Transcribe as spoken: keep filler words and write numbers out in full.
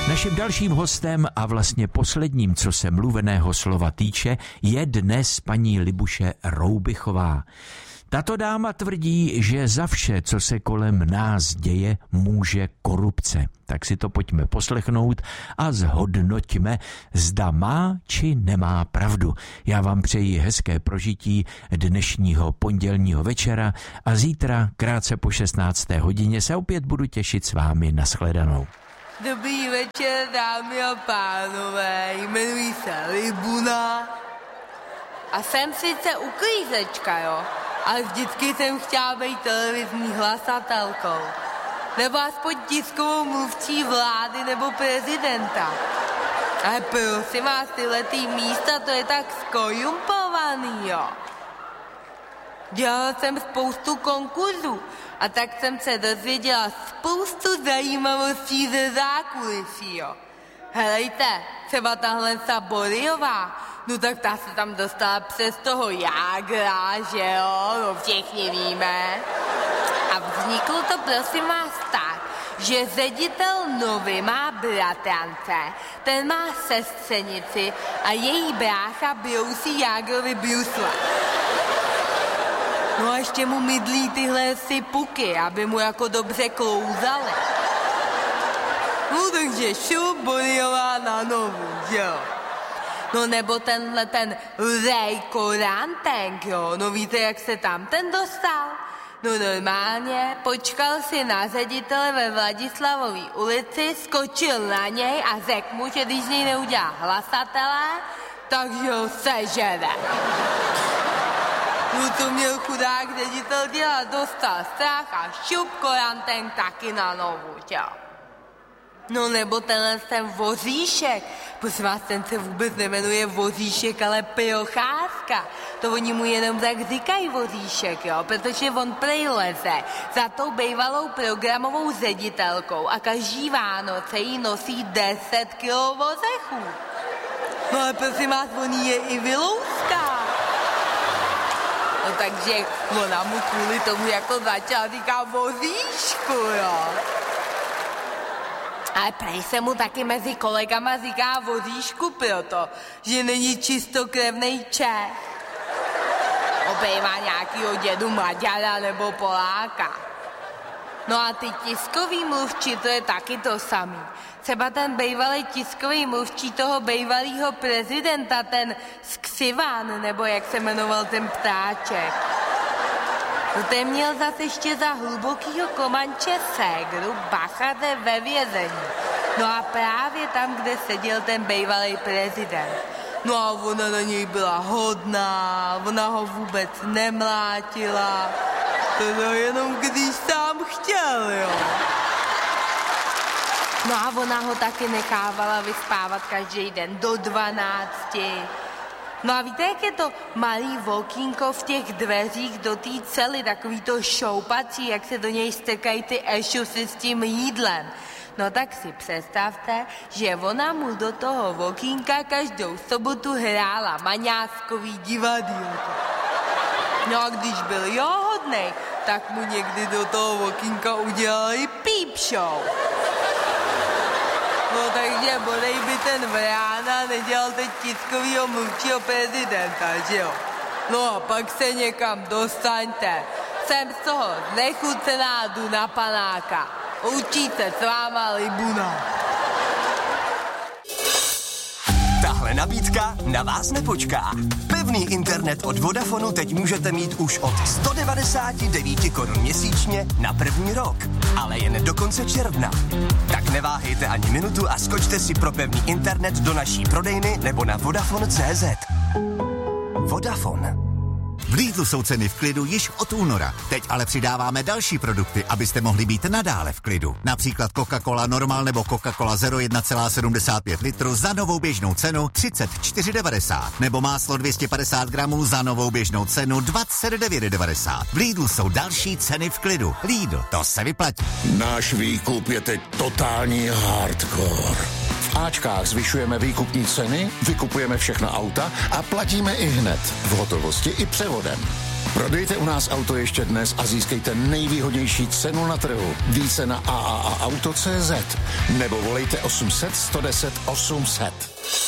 Naším dalším hostem a vlastně posledním, co se mluveného slova týče, je dnes paní Libuše Roubichová. Tato dáma tvrdí, že za vše, co se kolem nás děje, může korupce. Tak si to pojďme poslechnout a zhodnoťme, zda má či nemá pravdu. Já vám přeji hezké prožití dnešního pondělního večera a zítra krátce po šestnácté hodině se opět budu těšit s vámi. Nashledanou. Dobrý večer, dámy a pánové, jmenuji se Libuna a jsem sice uklízečka, jo, ale vždycky jsem chtěla být televizní hlasatelkou, nebo aspoň tiskovou mluvčí vlády nebo prezidenta. Ale prosím vás, tyhletý místa, to je tak skorumpovaný, jo. Dělala jsem spoustu konkurzů a tak jsem se dozvěděla spoustu zajímavostí ze zákulisí, jo. Helejte, třeba tahle Saboriová, no tak ta se tam dostala přes toho Jágra, že jo, no všichni víme. A vzniklo to, prosím vás, tak, že ředitel Novy má bratrance, ten má sestřenici a její brácha brousí Jágrovi brusle. No a ještě mu mydlí tyhle sypuky, aby mu jako dobře klouzaly. No takže šup Boriová na Novu, jo. No nebo tenhle ten Rejko Rantenk, jo, no víte, jak se tam ten dostal? No normálně, počkal si na ředitele ve Vladislavové ulici, skočil na něj a řekl mu, že když něj neudělá hlasatele, takže ho sežere. No to měl chudák ředitel dělat, dostal strach a šup Rantenk taky na Novu, jo. No nebo tenhle ten Voříšek, prosím vás, ten se vůbec nemenuje Voříšek, ale Procházka. To oni mu jenom tak říkají Voříšek, jo, protože on prej leze za tou bejvalou programovou ředitelkou a každý Vánoce jí nosí deset kilo ořechů. No ale prosím vás, on je i vylouská. No takže ona mu kvůli tomu jako začala říká Voříšku, jo. Ale prej se mu taky mezi kolegama říká Voříšku proto, že není čistokrevnej Čech. Obejvá nějakýho dědu Maďara nebo Poláka. No a ty tiskový mluvčí, to je taky to samý. Třeba ten bejvalý tiskový mluvčí toho bejvalýho prezidenta, ten Skřiván, nebo jak se jmenoval ten ptáček. No ten měl zase ještě za hlubokýho komanče ségru Bachaře ve vězení. No a právě tam, kde seděl ten bejvalý prezident. No a ona na něj byla hodná, ona ho vůbec nemlátila. To jenom když sám chtěl, jo. No a ona ho taky nechávala vyspávat každý den do dvanácti. No a víte, jak je to malý okýnko v těch dveřích do té cely, takový to šoupací, jak se do něj strkají ty ešusy s tím jídlem. No tak si představte, že ona mu do toho okýnka každou sobotu hrála maňáskový divadýlko. No a když byl jo hodnej, tak mu někdy do toho okýnka udělali peep show. No takže bodej by ten Vrána nedělal teď tiskovýho mluvčího prezidenta, že jo? No a pak se někam dostaňte. Jsem z toho znechucená, jdu na panáka. Učí se s váma Libuna. Tahle nabídka na vás nepočká. Pevný internet od Vodafonu teď můžete mít už od sto devadesát devět korun měsíčně na první rok, ale jen do konce června. Tak neváhejte ani minutu a skočte si pro pevný internet do naší prodejny nebo na Vodafone tečka cé zet. Vodafone. V Lidlu jsou ceny v klidu již od února. Teď ale přidáváme další produkty, abyste mohli být nadále v klidu. Například Coca-Cola Normal nebo Coca-Cola Zero jedna celá sedmdesát pět litru za novou běžnou cenu třicet čtyři devadesát. Nebo máslo dvě stě padesát gramů za novou běžnou cenu dvacet devět devadesát. V Lidlu jsou další ceny v klidu. Lidl, to se vyplatí. Náš výkup je teď totální hardcore. V Ačkách zvyšujeme výkupní ceny, vykupujeme všechna auta a platíme i hned, v hotovosti i převodem. Prodejte u nás auto ještě dnes a získejte nejvýhodnější cenu na trhu. Více na a a a auto tečka cé zet nebo volejte osm set sto deset osm set.